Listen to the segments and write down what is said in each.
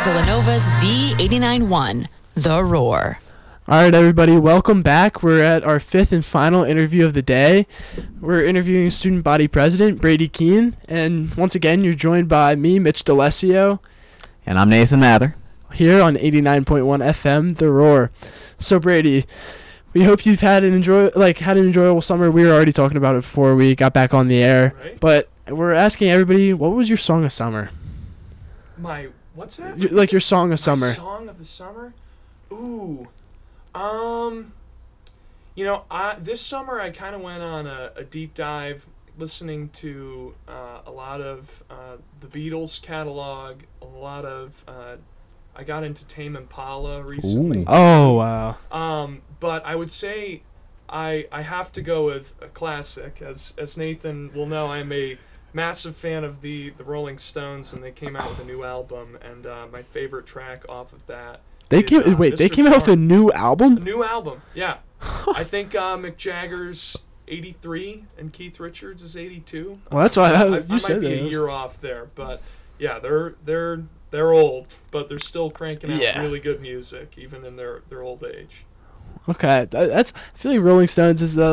Villanova's V89.1, The Roar. All right, everybody, welcome back. We're at our fifth and final interview of the day. We're interviewing student body president Brady Keene, and once again, you're joined by me, Mitch D'Alessio, and I'm Nathan Mather, here on 89.1 FM, The Roar. So, Brady, we hope you've had an enjoyable summer. We were already talking about it before we got back on the air, right? But we're asking everybody, what was your song of summer? What's that? Your song of summer. My song of the summer? Ooh. This summer I kind of went on a deep dive listening to a lot of the Beatles catalog, I got into Tame Impala recently. Ooh. Oh, wow. But I would say I have to go with a classic. As Nathan will know, I'm a massive fan of the Rolling Stones, and they came out with a new album, and my favorite track off of that They came out with a new album? A new album, yeah. I think Mick Jagger's 83 and Keith Richards is 82. Well, that's why I you said might be that. a year off there, but yeah, they're old, but they're still cranking out really good music even in their old age. Okay, I feel like Rolling Stones is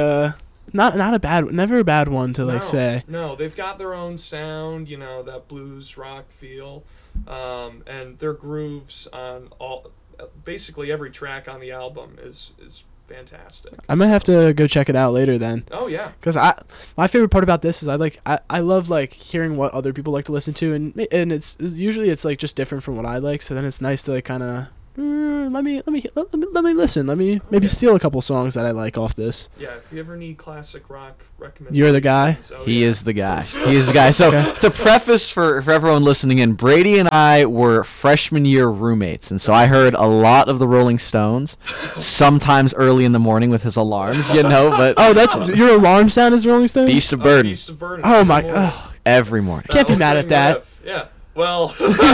never a bad one to say. No, they've got their own sound, that blues rock feel, and their grooves on basically every track on the album is fantastic. I might have to go check it out later then. Oh yeah. Because my favorite part about this is I love hearing what other people like to listen to, and it's usually just different from what I like. So then it's nice to kind of let me listen. Let me maybe steal a couple songs that I like off this. Yeah, if you ever need classic rock recommendations. You're the guy? He is the guy. He is the guy. So to preface for everyone listening in, Brady and I were freshman year roommates, and so I heard a lot of the Rolling Stones, sometimes early in the morning with his alarms, But that's your alarm sound is Rolling Stones? Beast of Burden. Beast of Burden. Oh my god. Every morning. Can't be mad at that. Yeah. Well,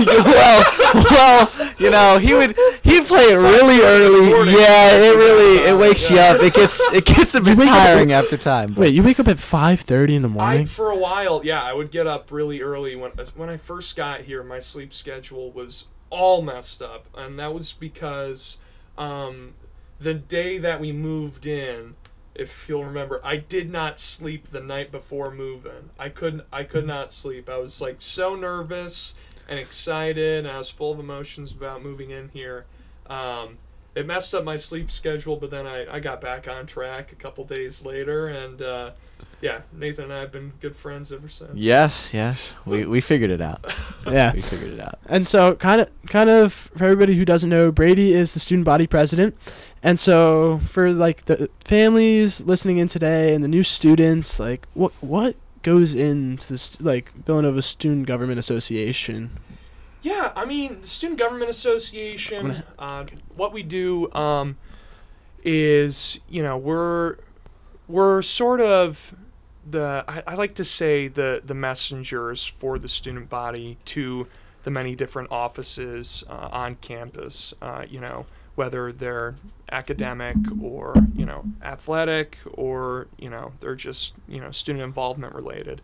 he'd play it really early. Yeah, it wakes you up. It gets a bit tiring after time. Wait, you wake up at 5:30 in the morning? For a while, yeah, I would get up really early. When I first got here, my sleep schedule was all messed up, and that was because the day that we moved in, if you'll remember, I did not sleep the night before moving. I could not sleep. I was so nervous and excited, and I was full of emotions about moving in here. It messed up my sleep schedule, but then I got back on track a couple days later, and Nathan and I have been good friends ever since. Yes, we figured it out. Yeah, we figured it out. And so, kind of for everybody who doesn't know, Brady is the student body president, and so for the families listening in today and the new students, what goes into this Villanova Student Government Association? Yeah, I mean, the Student Government Association, what we do is, we're sort of I like to say the messengers for the student body to the many different offices on campus, whether they're academic or, athletic or, they're just, student involvement related.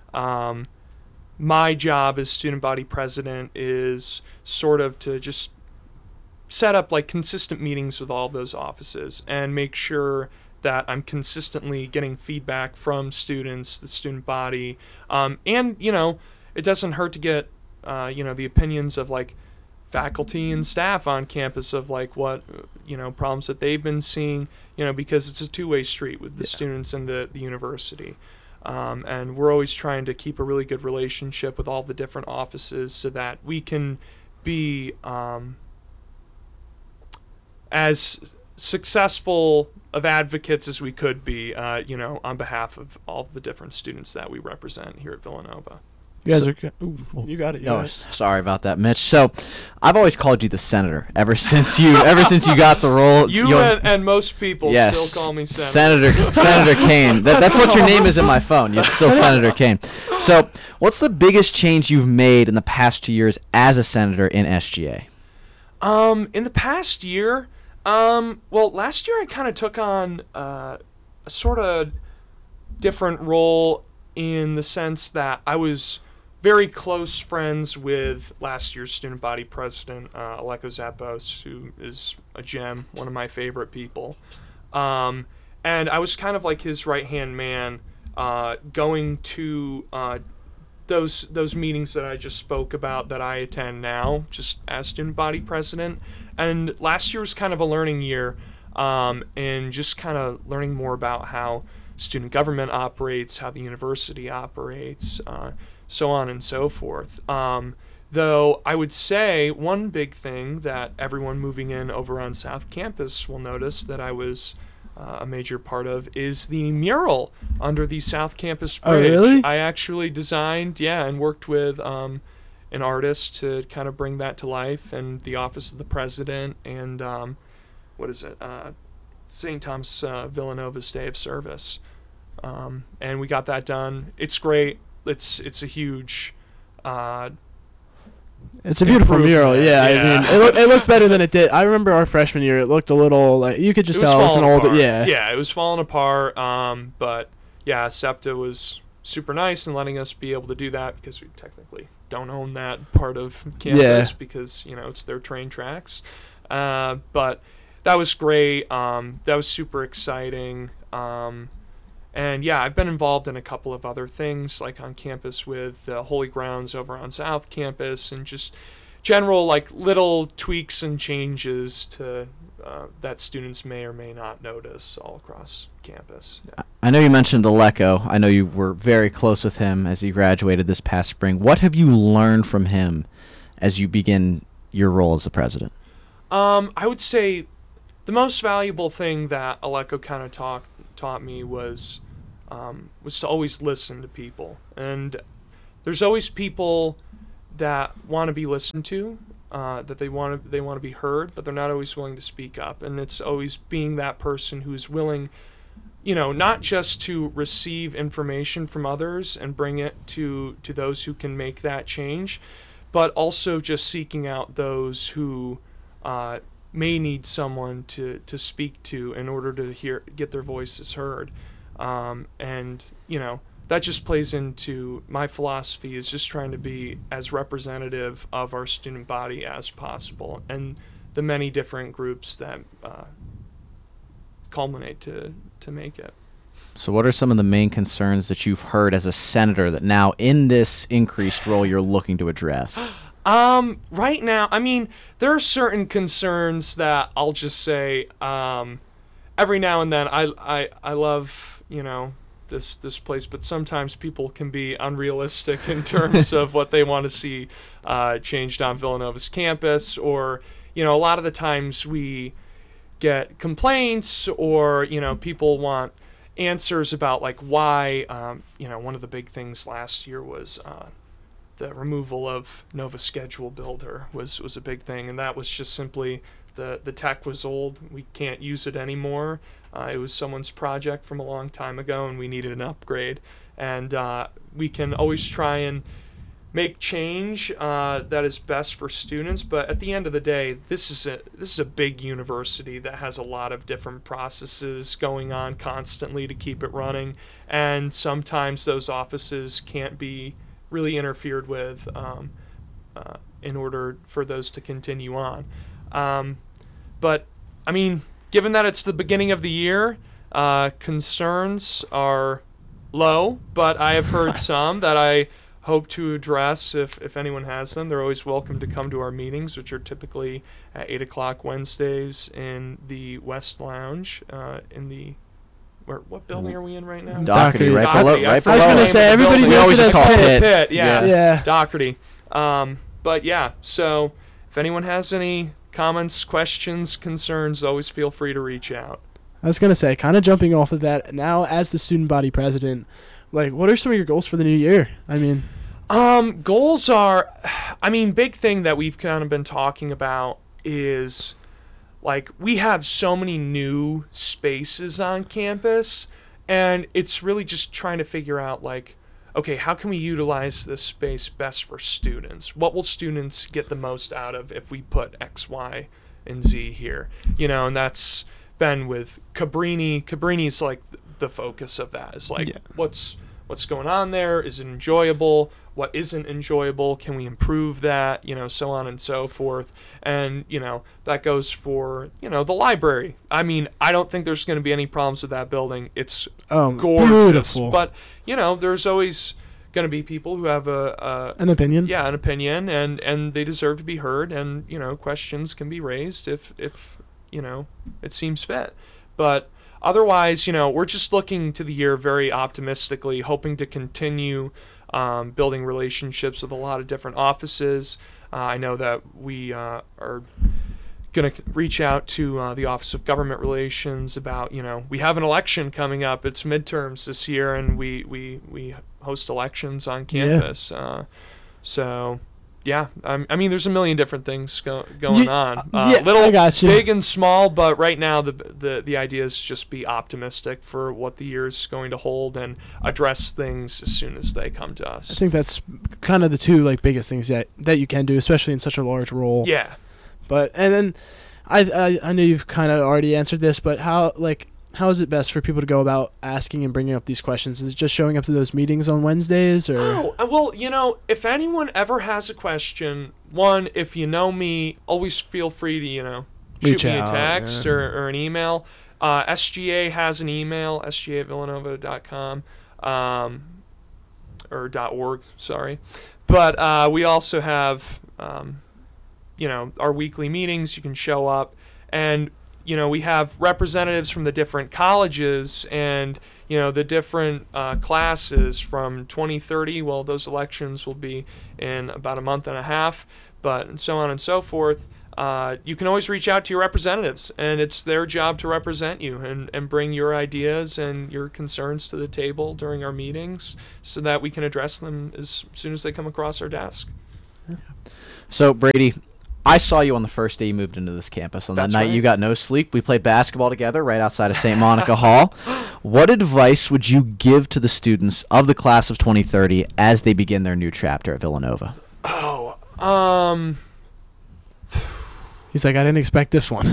My job as student body president is sort of to just set up consistent meetings with all those offices and make sure that I'm consistently getting feedback from students, the student body, and it doesn't hurt to get the opinions of faculty and staff on campus of what problems that they've been seeing, because it's a two-way street with the students and the university. And we're always trying to keep a really good relationship with all the different offices so that we can be as successful of advocates as we could be, on behalf of all the different students that we represent here at Villanova. You guys are. You got it. Sorry about that, Mitch. So, I've always called you the senator ever since you got the role. And most people still call me Senator Kane. That's what your name is in my phone. It's still Senator Kane. So, what's the biggest change you've made in the past 2 years as a senator in SGA? In the past year, last year I kind of took on a sort of different role in the sense that I was very close friends with last year's student body president, Aleko Zappos, who is a gem, one of my favorite people. And I was kind of like his right-hand man, going to those meetings that I just spoke about that I attend now, just as student body president. And last year was kind of a learning year, and just kind of learning more about how student government operates, how the university operates, so on and so forth. Though I would say one big thing that everyone moving in over on South Campus will notice that I was a major part of is the mural under the South Campus Bridge. Oh, really? I actually designed, and worked with an artist to kind of bring that to life, and the Office of the President, and St. Thomas Villanova's Day of Service. And we got that done. It's great. It's a huge It's a beautiful mural, yeah. I Yeah. mean, it looked better than it did. I remember our freshman year; it looked a little like you could just tell it was an falling older. apart. Yeah, it was falling apart. But yeah, SEPTA was super nice in letting us be able to do that because we technically don't own that part of campus because it's their train tracks. But that was great. That was super exciting. And yeah, I've been involved in a couple of other things, like on campus with the Holy Grounds over on South Campus, and just general like little tweaks and changes to that students may or may not notice all across campus. I know you mentioned Aleko. I know you were very close with him as he graduated this past spring. What have you learned from him as you begin your role as the president? I would say the most valuable thing that Aleko kind of taught me was to always listen to people. And there's always people that want to be listened to, that they want to be heard, but they're not always willing to speak up. And it's always being that person who's willing, not just to receive information from others and bring it to those who can make that change, but also just seeking out those who may need someone to speak to in order to get their voices heard. And that just plays into my philosophy, is just trying to be as representative of our student body as possible, and the many different groups that culminate to make it. So what are some of the main concerns that you've heard as a senator that now in this increased role you're looking to address? Right now, I mean, there are certain concerns that I'll just say, every now and then I love, this place, but sometimes people can be unrealistic in terms of what they want to see changed on Villanova's campus, or, a lot of the times we get complaints, or, people want answers about like why, one of the big things last year was the removal of Nova Schedule Builder was a big thing, and that was just simply the tech was old. We can't use it anymore. It was someone's project from a long time ago, and we needed an upgrade. And we can always try and make change that is best for students, but at the end of the day, this is a big university that has a lot of different processes going on constantly to keep it running, and sometimes those offices can't be really interfered with in order for those to continue on. But I mean, given that it's the beginning of the year, concerns are low, but I have heard some that I hope to address if anyone has them. They're always welcome to come to our meetings, which are typically at 8 o'clock Wednesdays in the West Lounge in the... What building are we in right now? Doherty, right Doherty. below. Right I was below. gonna say, everybody We knows always it as just call Pitt. Pitt. Yeah. Yeah. Doherty. But yeah, so if anyone has any comments, questions, concerns, always feel free to reach out. I was gonna say, kind of jumping off of that. Now, as the student body president, like, what are some of your goals for the new year? I mean, goals are, big thing that we've kind of been talking about is, like, we have so many new spaces on campus, and it's really just trying to figure out, like, okay, how can we utilize this space best for students? What will students get the most out of if we put X, Y, and Z here? And that's been with Cabrini. Cabrini's like the focus of that. Is like, what's going on there? Is it enjoyable? what isn't enjoyable, can we improve that, so on and so forth. And that goes for the library. I mean, I don't think there's going to be any problems with that building. It's gorgeous, beautiful. but there's always going to be people who have an opinion. Yeah, an opinion, and they deserve to be heard, and questions can be raised if it seems fit. But otherwise, we're just looking to the year very optimistically, hoping to continue building relationships with a lot of different offices. I know that we are going to reach out to the Office of Government Relations about, we have an election coming up. It's midterms this year, and we host elections on campus. So, yeah, I mean, there's a million different things going on. Little, I got you. Big and small, but right now the idea is just be optimistic for what the year's going to hold and address things as soon as they come to us. I think that's kind of the two biggest things that you can do, especially in such a large role. Yeah. But and then I know you've kind of already answered this, but how is it best for people to go about asking and bringing up these questions? Is it just showing up to those meetings on Wednesdays, or? Oh, well, if anyone ever has a question, one, if you know me, always feel free to, shoot me a text or an email. SGA has an email, sga@villanova.com, or .org, sorry. But we also have, our weekly meetings. You can show up, and we have representatives from the different colleges and, the different classes from 2030. Well, those elections will be in about a month and a half, and so on and so forth. You can always reach out to your representatives, and it's their job to represent you and bring your ideas and your concerns to the table during our meetings so that we can address them as soon as they come across our desk. So, Brady, I saw you on the first day you moved into this campus. On that night, you got no sleep. We played basketball together right outside of St. Monica Hall. What advice would you give to the students of the class of 2030 as they begin their new chapter at Villanova? He's like, I didn't expect this one.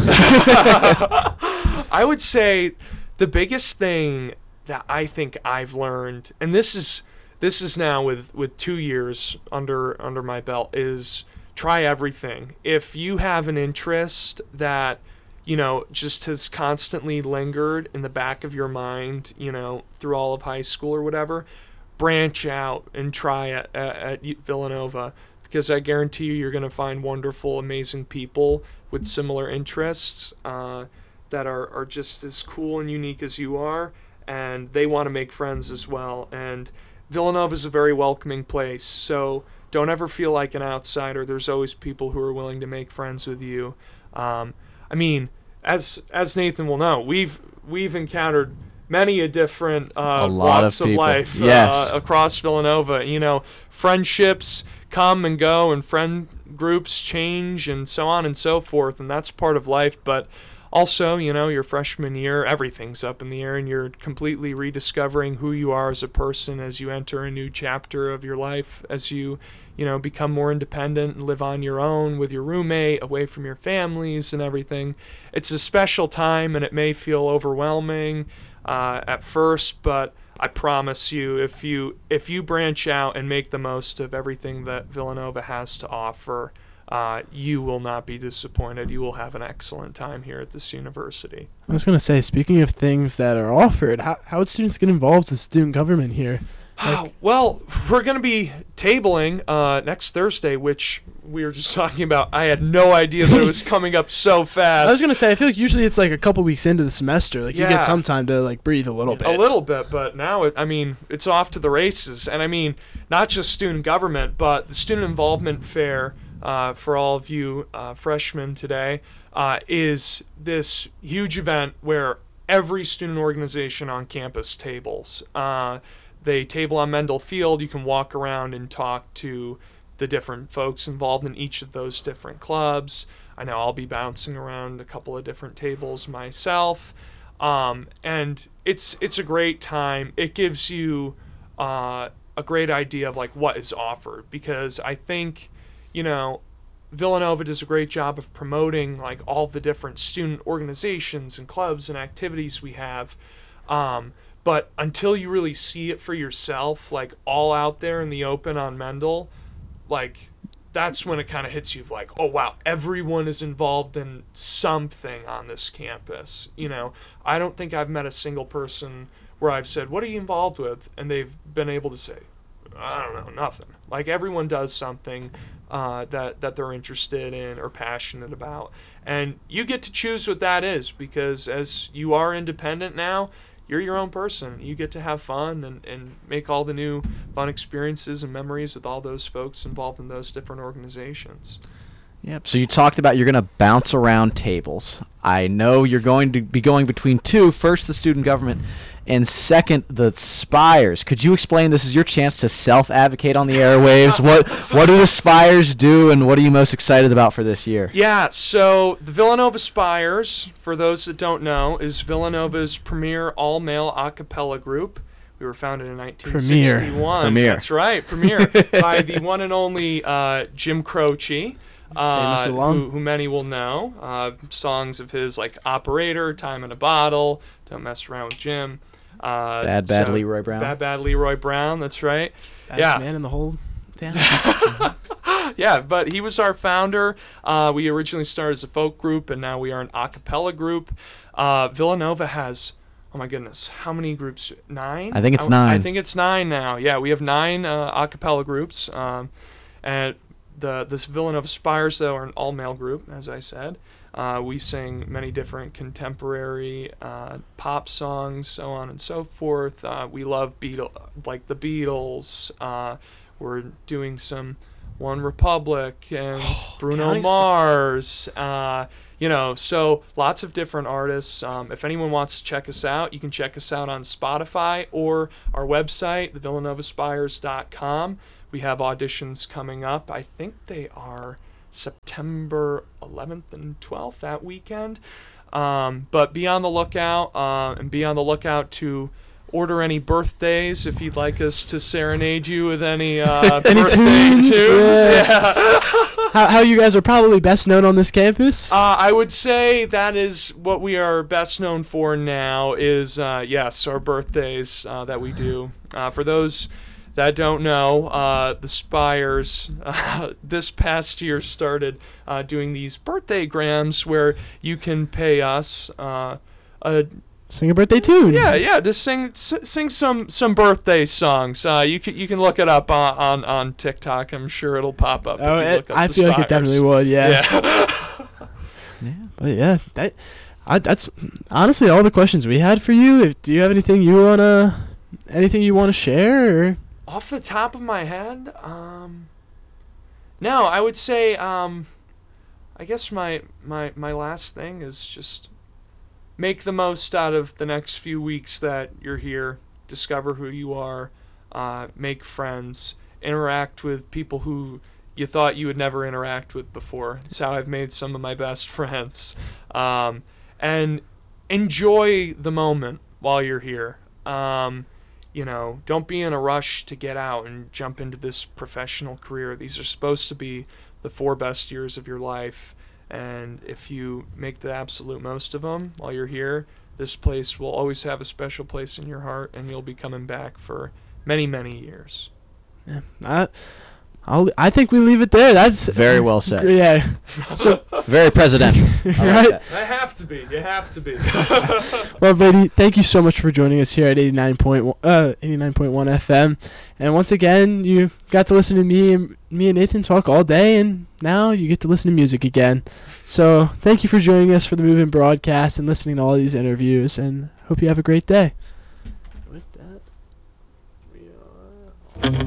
I would say the biggest thing that I think I've learned, and this is now with 2 years under my belt, is try everything. If you have an interest that, just has constantly lingered in the back of your mind, through all of high school or whatever, branch out and try it at Villanova, because I guarantee you're going to find wonderful, amazing people with similar interests that are just as cool and unique as you are, and they want to make friends as well. And Villanova is a very welcoming place, so don't ever feel like an outsider. There's always people who are willing to make friends with you. I mean, as Nathan will know, we've encountered many a different walks of life across Villanova. Friendships come and go, and friend groups change, and so on and so forth, and that's part of life. But also, your freshman year, everything's up in the air, and you're completely rediscovering who you are as a person as you enter a new chapter of your life, as you become more independent and live on your own with your roommate, away from your families and everything. It's a special time, and it may feel overwhelming at first, but I promise you, if you branch out and make the most of everything that Villanova has to offer, you will not be disappointed. You will have an excellent time here at this university. I was going to say, speaking of things that are offered, how would students get involved in student government here? Well, we're going to be tabling next Thursday, which we were just talking about. I had no idea that it was coming up so fast. I was going to say, I feel like usually it's a couple weeks into the semester. You get some time to breathe a little bit. A little bit, but now, it's off to the races. And not just student government, but the student involvement fair for all of you freshmen today is this huge event where every student organization on campus tables. They table on Mendel Field. You can walk around and talk to the different folks involved in each of those different clubs. I know I'll be bouncing around a couple of different tables myself. And it's a great time. It gives you a great idea of what is offered, because I think, Villanova does a great job of promoting all the different student organizations and clubs and activities we have. But until you really see it for yourself, like all out there in the open on Mendel, like that's when it kind of hits you like, oh wow, everyone is involved in something on this campus. You know, I don't think I've met a single person where I've said, what are you involved with? And they've been able to say, I don't know, nothing. Like everyone does something that they're interested in or passionate about. And you get to choose what that is, because as you are independent now, you're your own person. You get to have fun and make all the new fun experiences and memories with all those folks involved in those different organizations. Yep. So you talked about you're going to bounce around tables. I know you're going to be going between two. First, the student government, and second, the Spires. Could you explain? This is your chance to self-advocate on the airwaves. What do the Spires do, and what are you most excited about for this year? Yeah, so the Villanova Spires, for those that don't know, is Villanova's premier all-male a cappella group. We were founded in 1961. Premier. That's right, premier, by the one and only Jim Croce. Famous alum. Who many will know. Songs of his like Operator, Time in a Bottle, Don't Mess Around with Jim. Bad Leroy Brown. Bad Leroy Brown, that's right. Baddest man in the whole town. Yeah, but he was our founder. We originally started as a folk group, and now we are an a cappella group. Villanova has, oh my goodness, how many groups? 9? I think it's 9. I think it's 9 now. Yeah, we have 9 a cappella groups. And this Villanova Spires, though, are an all-male group, as I said. We sing many different contemporary pop songs, so on and so forth. We love the Beatles. We're doing some One Republic and Bruno Mars. So lots of different artists. If anyone wants to check us out, you can check us out on Spotify or our website, thevillanova-spires.com. We have auditions coming up. I think they are September 11th and 12th, that weekend. But be on the lookout, and be on the lookout to order any birthdays if you'd like us to serenade you with any birthday tunes. Yeah. How you guys are probably best known on this campus? I would say that is what we are best known for now is, yes, our birthdays that we do. For those that don't know, the Spires this past year started doing these birthday grams where you can pay us sing a birthday tune. Yeah, just sing some birthday songs. You can look it up on TikTok. I'm sure it'll pop up. Oh, if you look up I the feel like it Spires. definitely would. Yeah. But yeah, that's honestly all the questions we had for you. Do you have anything you wanna share? Or? Off the top of my head, no. I would say, I guess my last thing is just make the most out of the next few weeks that you're here. Discover who you are, make friends, interact with people who you thought you would never interact with before. It's how I've made some of my best friends, and enjoy the moment while you're here. Don't be in a rush to get out and jump into this professional career. These are supposed to be the 4 best years of your life. And if you make the absolute most of them while you're here, this place will always have a special place in your heart, and you'll be coming back for many, many years. Yeah, I think we leave it there. That's very well said. Yeah. So very presidential. Right? Like I have to be. You have to be. Well, Brady, thank you so much for joining us here at 89.1 FM. And once again, you got to listen to me and Nathan talk all day, and now you get to listen to music again. So thank you for joining us for the Move-In broadcast and listening to all these interviews, and hope you have a great day.